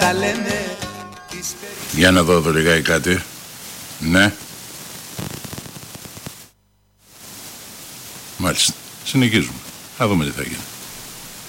Τα λένε. Για να δω λιγάκι κάτι. Ναι. Μάλιστα. Συνεχίζουμε. Θα δούμε τι θα γίνει.